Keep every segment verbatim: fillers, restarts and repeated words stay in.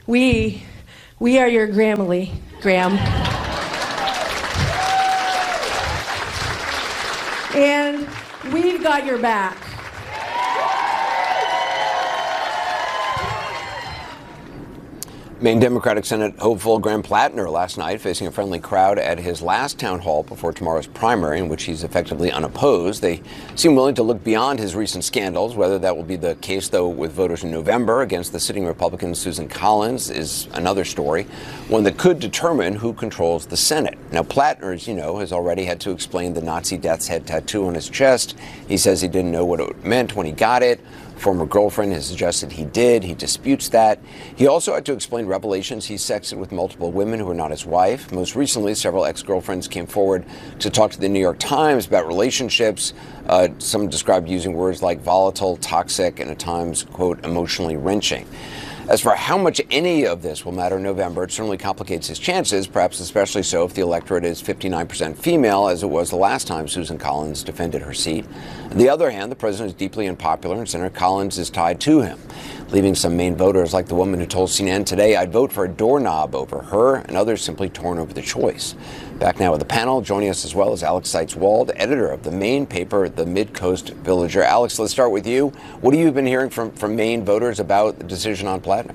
We, we are your Grammarly, Graham. And we've got your back. Maine Democratic Senate hopeful Graham Plattner last night facing a friendly crowd at his last town hall before tomorrow's primary, in which he's effectively unopposed. They seem willing to look beyond his recent scandals. Whether that will be the case, though, with voters in November against the sitting Republican Susan Collins is another story, one that could determine who controls the Senate. Now, Plattner, as you know, has already had to explain the Nazi death's head tattoo on his chest. He says he didn't know what it meant when he got it. Former girlfriend has suggested he did. He disputes that. He also had to explain revelations he's sexted with multiple women who are not his wife. Most recently, several ex-girlfriends came forward to talk to the New York Times about relationships. Uh, some described using words like volatile, toxic, and at times, quote, emotionally wrenching. As for how much any of this will matter in November, it certainly complicates his chances, perhaps especially so if the electorate is fifty-nine percent female, as it was the last time Susan Collins defended her seat. On the other hand, the president is deeply unpopular, and Senator Collins is tied to him, leaving some Maine voters like the woman who told C N N today, "I'd vote for a doorknob over her," and others simply torn over the choice. Back now with the panel. Joining us as well is Alex Seitz-Wald, editor of the Maine paper, The Mid-Coast Villager. Alex, let's start with you. What have you been hearing from, from Maine voters about the decision on Plattner?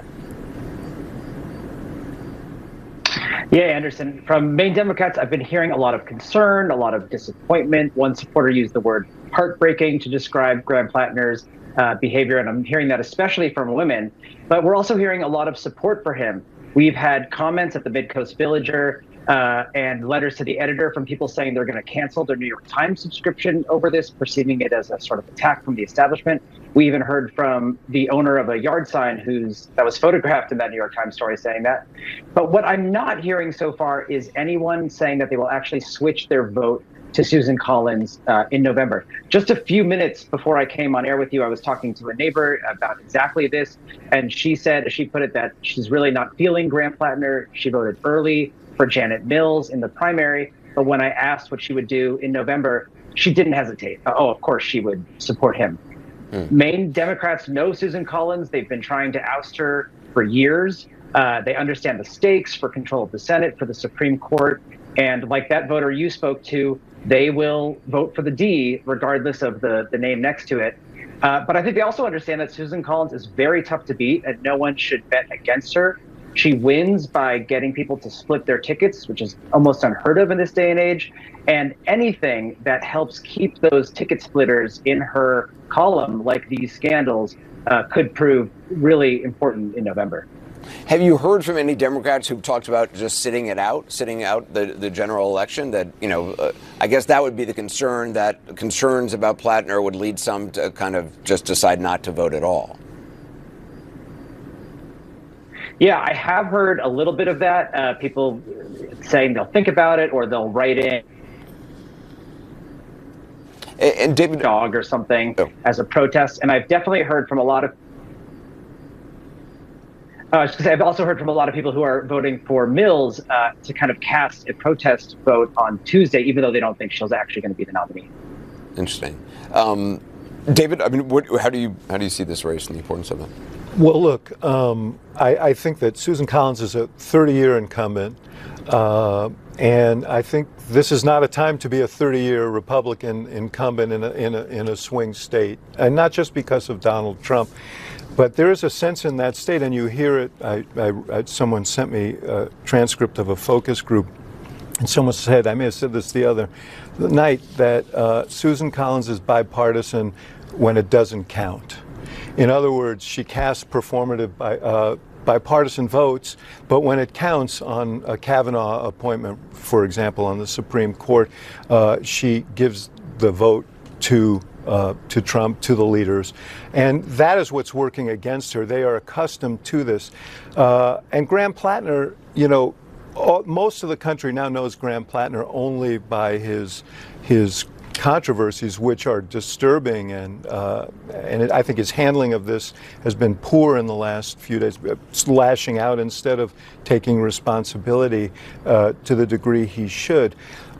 Yeah, Anderson, from Maine Democrats, I've been hearing a lot of concern, a lot of disappointment. One supporter used the word heartbreaking to describe Graham Plattner's uh, behavior, and I'm hearing that especially from women. But we're also hearing a lot of support for him. We've had comments at the Mid-Coast Villager uh, and letters to the editor from people saying they're going to cancel their New York Times subscription over this, perceiving it as a sort of attack from the establishment. We even heard from the owner of a yard sign who's that was photographed in that New York Times story saying that. But what I'm not hearing so far is anyone saying that they will actually switch their vote to Susan Collins uh, in November. Just a few minutes before I came on air with you, I was talking to a neighbor about exactly this. And she said, she put it, that she's really not feeling Graham Plattner. She voted early for Janet Mills in the primary. But when I asked what she would do in November, she didn't hesitate. Uh, oh, of course she would support him. Mm. Maine Democrats know Susan Collins. They've been trying to oust her for years. Uh, they understand the stakes for control of the Senate, for the Supreme Court. And like that voter you spoke to, they will vote for the D regardless of the, the name next to it. Uh, but I think they also understand that Susan Collins is very tough to beat and no one should bet against her. She wins by getting people to split their tickets, which is almost unheard of in this day and age. And anything that helps keep those ticket splitters in her column, like these scandals, uh, could prove really important in November. Have you heard from any Democrats who've talked about just sitting it out, sitting out the, the general election? That, you know, uh, I guess that would be the concern, that concerns about Plattner would lead some to kind of just decide not to vote at all. Yeah, I have heard a little bit of that. Uh, people saying they'll think about it or they'll write in and, and David dog or something oh. as a protest. And I've definitely heard from a lot of Uh, I was gonna say, I've also heard from a lot of people who are voting for Mills uh, to kind of cast a protest vote on Tuesday, even though they don't think she's actually going to be the nominee. Interesting. Um, David, I mean, what, how do you how do you see this race and the importance of it? Well, look, um, I, I think that Susan Collins is a thirty-year incumbent, uh, and I think this is not a time to be a thirty-year Republican incumbent in a, in a in a swing state, and not just because of Donald Trump. But there is a sense in that state, and you hear it. I, I, someone sent me a transcript of a focus group, and someone said, I may have said this the other night, that uh, Susan Collins is bipartisan when it doesn't count. In other words, she casts performative by, uh, bipartisan votes, but when it counts on a Kavanaugh appointment, for example, on the Supreme Court, uh, she gives the vote to Uh, to Trump, to the leaders. And that is what's working against her. They are accustomed to this. Uh, and Graham Plattner, you know, all, most of the country now knows Graham Plattner only by his his controversies, which are disturbing. And uh, and it, I think his handling of this has been poor in the last few days, lashing out instead of taking responsibility uh, to the degree he should.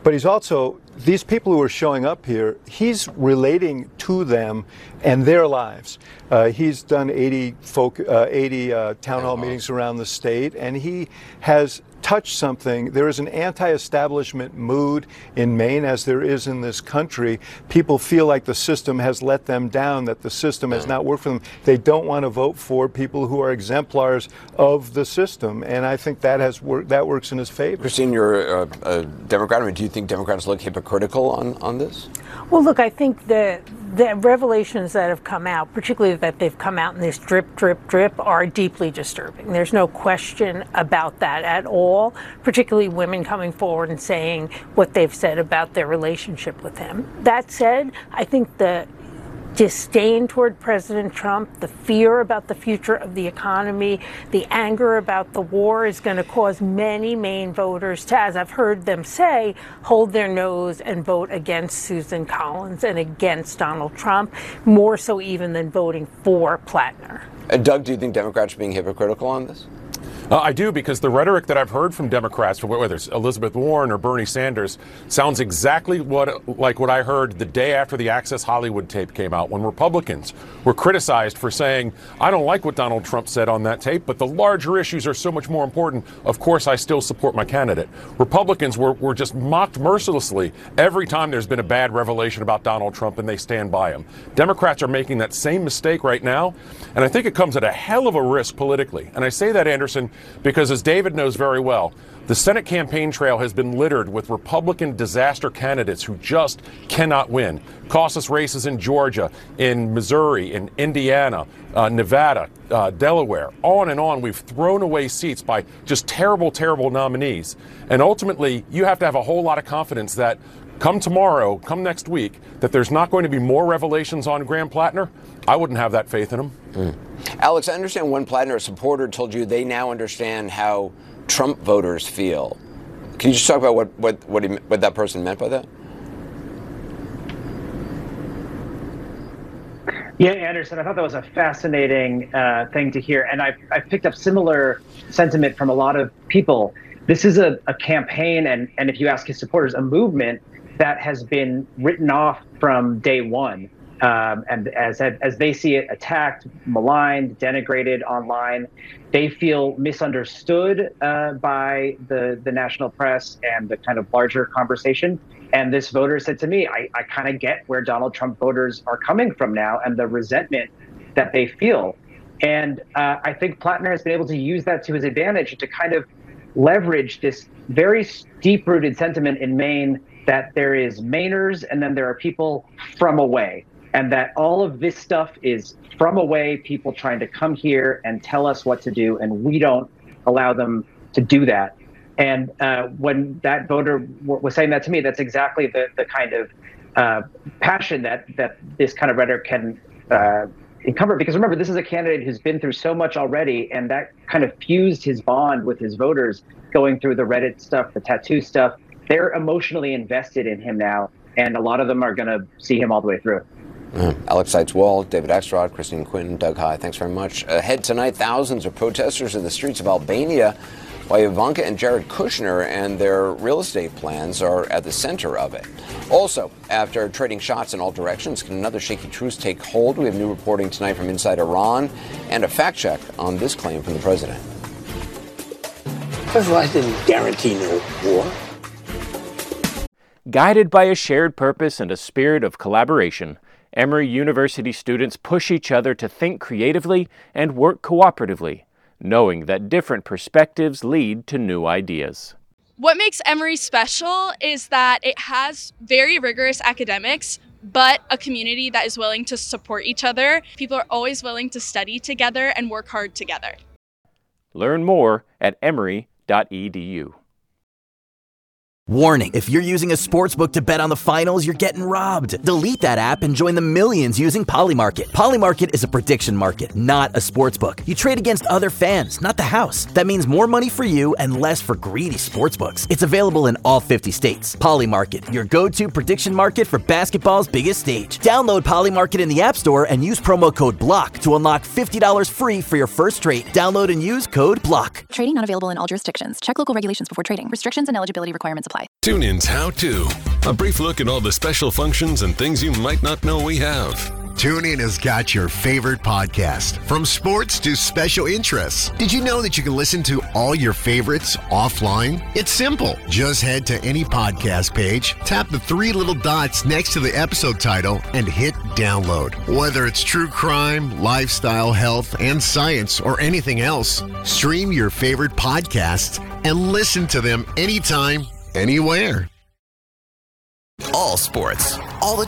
but he's also, these people who are showing up here, he's relating to them and their lives. Uh, he's done eighty, folk, uh, eighty uh, town hall meetings around the state, and he has touched something. There is an anti-establishment mood in Maine, as there is in this country. People feel like the system has let them down, that the system has not worked for them. They don't want to vote for people who are exemplars of the system, and I think that has worked. That works in his favor. Christine, you're a, a Democrat. I mean, do you think Democrats look hypocritical on, on this? Well, look, I think the the revelations that have come out, particularly that they've come out in this drip, drip, drip, are deeply disturbing. There's no question about that at all, particularly women coming forward and saying what they've said about their relationship with him. That said, I think the disdain toward President Trump, the fear about the future of the economy, the anger about the war is going to cause many Maine voters to, as I've heard them say, hold their nose and vote against Susan Collins and against Donald Trump, more so even than voting for Plattner. Uh, Doug, do you think Democrats are being hypocritical on this? Uh, I do, because the rhetoric that I've heard from Democrats, whether it's Elizabeth Warren or Bernie Sanders, sounds exactly what like what I heard the day after the Access Hollywood tape came out, when Republicans were criticized for saying, I don't like what Donald Trump said on that tape, but the larger issues are so much more important. Of course, I still support my candidate. Republicans were, were just mocked mercilessly every time there's been a bad revelation about Donald Trump, and they stand by him. Democrats are making that same mistake right now, and I think it comes at a hell of a risk politically. And I say that, Anderson, because as David knows very well, the Senate campaign trail has been littered with Republican disaster candidates who just cannot win. Cost us races in Georgia, in Missouri, in Indiana, uh, Nevada, uh, Delaware, on and on. We've thrown away seats by just terrible, terrible nominees. And ultimately, you have to have a whole lot of confidence that come tomorrow, come next week, that there's not going to be more revelations on Graham Plattner. I wouldn't have that faith in him. Mm. Alex, I understand one Plattner supporter told you they now understand how Trump voters feel. Can you just talk about what, what, what, he, what that person meant by that? Yeah, Anderson, I thought that was a fascinating uh, thing to hear. And I've, I've picked up similar sentiment from a lot of people. This is a, a campaign, and, and if you ask his supporters, a movement that has been written off from day one. Um, and as as they see it attacked, maligned, denigrated online, they feel misunderstood uh, by the, the national press and the kind of larger conversation. And this voter said to me, I, I kind of get where Donald Trump voters are coming from now and the resentment that they feel. And uh, I think Plattner has been able to use that to his advantage to kind of leverage this very deep-rooted sentiment in Maine that there is Mainers and then there are people from away. And that all of this stuff is from away, people trying to come here and tell us what to do, and we don't allow them to do that. And uh, when that voter w- was saying that to me, that's exactly the, the kind of uh, passion that, that this kind of rhetoric can uh, encumber. Because remember, this is a candidate who's been through so much already, and that kind of fused his bond with his voters, going through the Reddit stuff, the tattoo stuff. They're emotionally invested in him now, and a lot of them are going to see him all the way through. Uh, Alex Seitz-Wall, David Axelrod, Christine Quinn, Doug Heye, thanks very much. Ahead tonight, thousands of protesters in the streets of Albania, while Ivanka and Jared Kushner and their real estate plans are at the center of it. Also, after trading shots in all directions, can another shaky truce take hold? We have new reporting tonight from inside Iran and a fact check on this claim from the president. First of all, I didn't guarantee no war. Guided by a shared purpose and a spirit of collaboration, Emory University students push each other to think creatively and work cooperatively, knowing that different perspectives lead to new ideas. What makes Emory special is that it has very rigorous academics, but a community that is willing to support each other. People are always willing to study together and work hard together. Learn more at emory dot e d u. Warning, if you're using a sportsbook to bet on the finals, you're getting robbed. Delete that app and join the millions using Polymarket. Polymarket is a prediction market, not a sportsbook. You trade against other fans, not the house. That means more money for you and less for greedy sportsbooks. It's available in all fifty states. Polymarket, your go-to prediction market for basketball's biggest stage. Download Polymarket in the App Store and use promo code BLOCK to unlock fifty dollars free for your first trade. Download and use code BLOCK. Trading not available in all jurisdictions. Check local regulations before trading. Restrictions and eligibility requirements apply. apply. TuneIn's How To. A brief look at all the special functions and things you might not know we have. TuneIn has got your favorite podcast, from sports to special interests. Did you know that you can listen to all your favorites offline? It's simple. Just head to any podcast page, tap the three little dots next to the episode title, and hit download. Whether it's true crime, lifestyle, health, and science, or anything else, stream your favorite podcasts and listen to them anytime, anywhere. All sports, all the